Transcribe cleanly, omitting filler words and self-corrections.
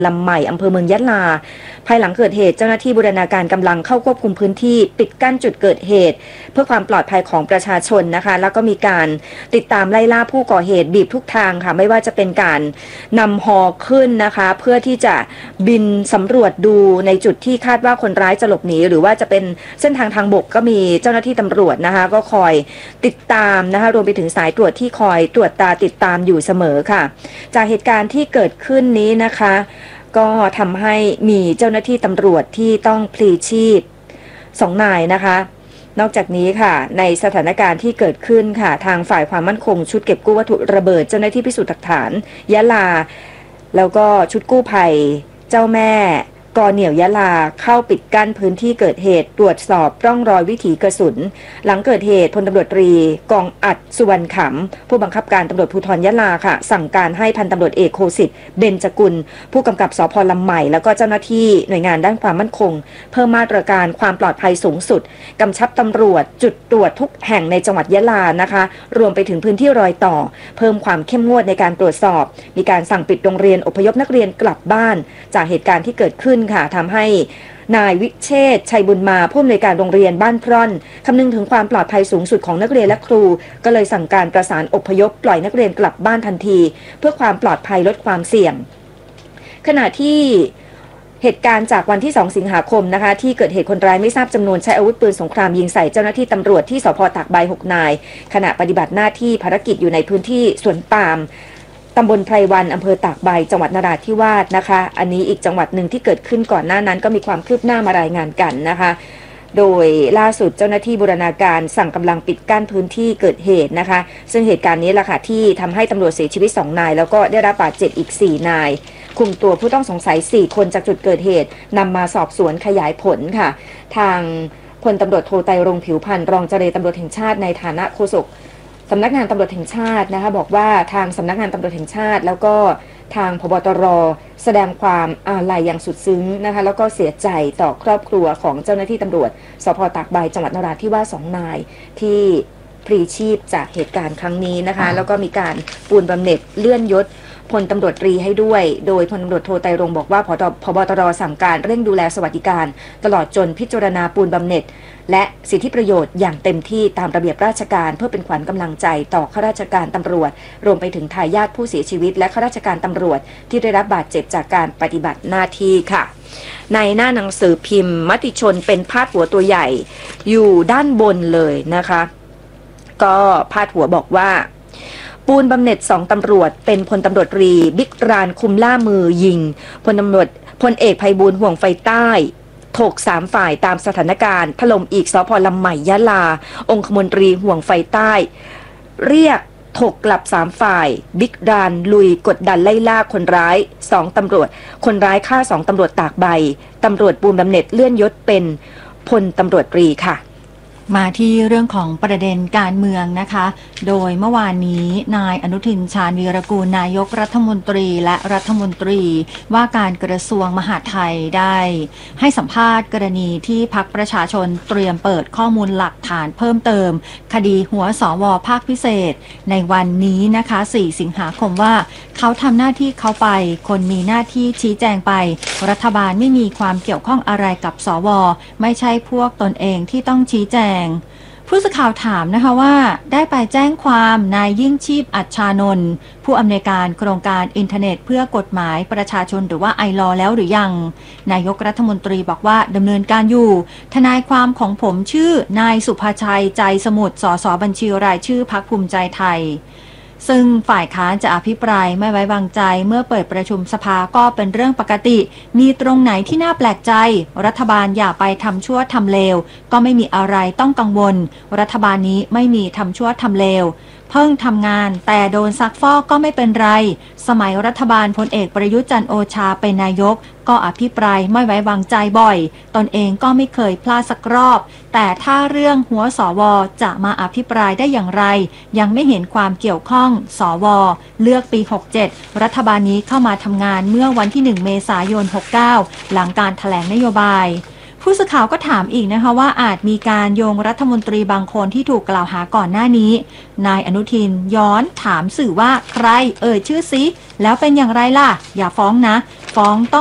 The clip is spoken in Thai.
ลำใหม่อำเภอเมืองยะลาภายหลังเกิดเหตุเจ้าหน้าที่บูรณาการกำลังเข้าควบคุมพื้นที่ปิดกั้นจุดเกิดเหตุเพื่อความปลอดภัยของประชาชนนะคะแล้วก็มีการติดตามไล่ล่าผู้ก่อเหตุบีบทุกทางค่ะไม่ว่าจะเป็นการนำฮอขึ้นนะคะเพื่อที่จะบินสำรวจดูในจุดที่คาดว่าคนร้ายจะหลบหนีหรือว่าจะเป็นเส้นทางทางบกก็มีเจ้าหน้าที่ตำรวจนะคะก็คอยติดตามนะคะรวมไปถึงสายตรวจที่คอยตรวจตาติดตามอยู่เสมอค่ะจากเหตุการณ์ที่เกิดขึ้นนี้นะคะก็ทำให้มีเจ้าหน้าที่ตำรวจที่ต้องพลีชีพ2 นายนะคะนอกจากนี้ค่ะในสถานการณ์ที่เกิดขึ้นค่ะทางฝ่ายความมั่นคงชุดเก็บกู้วัตถุระเบิดเจ้าหน้าที่พิสูจน์หลักฐานยะลาแล้วก็ชุดกู้ภัยเจ้าแม่กอเหนี่ยวยะลาเข้าปิดกั้นพื้นที่เกิดเหตุตรวจสอบร่องรอยวิถีกระสุนหลังเกิดเหตุพลตำรวจตรีกองอัดสุวรรณขำผู้บังคับการตำรวจภูธรยะลาค่ะสั่งการให้พันตำรวจเอกโคสิทธิ์เบญจกุลผู้กำกับสภ.ลำใหม่แล้วก็เจ้าหน้าที่หน่วยงานด้านความมั่นคงเพิ่มมาตรการความปลอดภัยสูงสุดกำชับตำรวจจุดตรวจทุกแห่งในจังหวัดยะลานะคะรวมไปถึงพื้นที่รอยต่อเพิ่มความเข้มงวดในการตรวจสอบมีการสั่งปิดโรงเรียนอพยพนักเรียนกลับบ้านจากเหตุการณ์ที่เกิดขึ้นค่ะทำให้นายวิเชษฐ์ชัยบุญมาผู้อำนวยการโรงเรียนบ้านพร่อนคำนึงถึงความปลอดภัยสูงสุดของนักเรียนและครูก็เลยสั่งการประสานอพยพปล่อยนักเรียนกลับบ้านทันทีเพื่อความปลอดภัยลดความเสี่ยงขณะที่เหตุการณ์จากวันที่2 สิงหาคมนะคะที่เกิดเหตุคนร้ายไม่ทราบจำนวนใช้อาวุธปืนสงครามยิงใส่เจ้าหน้าที่ตำรวจที่สภ.ตากใบ6 นายขณะปฏิบัติหน้าที่ภารกิจอยู่ในพื้นที่สวนปาล์มตำบลไพรวันอำเภอตากใบจังหวัดนราธิวาสนะคะอันนี้อีกจังหวัดหนึ่งที่เกิดขึ้นก่อนหน้านั้นก็มีความคืบหน้ามารายงานกันนะคะโดยล่าสุดเจ้าหน้าที่บูรณาการสั่งกำลังปิดกั้นพื้นที่เกิดเหตุนะคะซึ่งเหตุการณ์นี้แหละค่ะที่ทำให้ตำรวจเสียชีวิต2 นายแล้วก็ได้รับบาดเจ็บอีก4 นายคุมตัวผู้ต้องสงสัย4 คนจากจุดเกิดเหตุนำมาสอบสวนขยายผลค่ะทางพลตำรวจโทไตรรงค์ผิวพันธ์รองเจรตำรวจแห่งชาติในฐานะโฆษกสำนักงานตำรวจแห่งชาตินะคะบอกว่าทางสำนักงานตำรวจแห่งชาติแล้วก็ทางพบตรแสดงความอาลัยอย่างสุดซึ้งนะคะแล้วก็เสียใจต่อครอบครัวของเจ้าหน้าที่ตำรวจสภ.ตากใบจังหวัดนราธิวาส2 นายที่พลีชีพจากเหตุการณ์ครั้งนี้นะคะแล้วก็มีการปูนบำเหน็จเลื่อนยศพลตำรวจตรีให้ด้วยโดยพลตำรวจโทไตรรงค์บอกว่าพบตรสั่งการเร่งดูแลสวัสดิการตลอดจนพิจารณาปูนบำเหน็จและสิทธิประโยชน์อย่างเต็มที่ตามระเบียบราชการเพื่อเป็นขวัญกำลังใจต่อข้าราชการตำรวจรวมไปถึงทายาทผู้เสียชีวิตและข้าราชการตำรวจที่ได้รับบาดเจ็บจากการปฏิบัติหน้าที่ค่ะในหน้าหนังสือพิมพ์มติชนเป็นพาดหัวตัวใหญ่อยู่ด้านบนเลยนะคะก็พาดหัวบอกว่าปูนบำเหน็จ2 ตำรวจเป็นพลตำรวจตรีบิ๊กรานคุมล่ามือยิงพลเอกไพบูลย์ห่วงไฟใต้ถก3 ฝ่ายตามสถานการณ์ถล่มอีกสภ.ลำใหม่ยะลาองคมนตรีห่วงไฟใต้เรียกถกกลับ3 ฝ่ายบิ๊กรานลุยกดดันไล่ล่าคนร้าย2 ตำรวจคนร้ายฆ่า2 ตำรวจตากใบตำรวจปูนบำเหน็จเลื่อนยศเป็นพลตำรวจตรีค่ะมาที่เรื่องของประเด็นการเมืองนะคะโดยเมื่อวานนี้นายอนุทินชาญวีรกูลนายกรัฐมนตรีและรัฐมนตรีว่าการกระทรวงมหาดไทยได้ให้สัมภาษณ์กรณีที่พรรคประชาชนเตรียมเปิดข้อมูลหลักฐานเพิ่มเติมคดีหัวสว.ภาคพิเศษในวันนี้นะคะ4 สิงหาคมว่าเขาทำหน้าที่เขาไปคนมีหน้าที่ชี้แจงไปรัฐบาลไม่มีความเกี่ยวข้องอะไรกับสว.ไม่ใช่พวกตนเองที่ต้องชี้แจงผู้สื่อข่าวถามนะคะว่าได้ไปแจ้งความนายยิ่งชีพอัชชานนท์ผู้อำนวยการโครงการอินเทอร์เน็ตเพื่อกฎหมายประชาชนหรือว่าไอลอแล้วหรือยังนายกรัฐมนตรีบอกว่าดำเนินการอยู่ทนายความของผมชื่อนายสุภชัยใจสมุทรสสบัญชีรายชื่อพรรคภูมิใจไทยซึ่งฝ่ายค้านจะอภิปรายไม่ไว้วางใจเมื่อเปิดประชุมสภาก็เป็นเรื่องปกติมีตรงไหนที่น่าแปลกใจรัฐบาลอย่าไปทำชั่วทำเลวก็ไม่มีอะไรต้องกังวลรัฐบาลนี้ไม่มีทำชั่วทำเลวเพิ่งทำงานแต่โดนซักฟอกก็ไม่เป็นไรสมัยรัฐบาลพลเอกประยุทธ์จันทร์โอชาเป็นนายกก็อภิปรายไม่ไว้วางใจบ่อยตนเองก็ไม่เคยพลาดสักรอบแต่ถ้าเรื่องหัวสว.จะมาอภิปรายได้อย่างไรยังไม่เห็นความเกี่ยวข้องสว.เลือกปี67รัฐบาลนี้เข้ามาทำงานเมื่อวันที่1 เมษายน69หลังการแถลงนโยบายผู้สื่อข่าวก็ถามอีกนะคะว่าอาจมีการโยงรัฐมนตรีบางคนที่ถูกกล่าวหาก่อนหน้านี้นายอนุทินย้อนถามสื่อว่าใครชื่อซิแล้วเป็นอย่างไรล่ะอย่าฟ้องนะฟ้องต้อง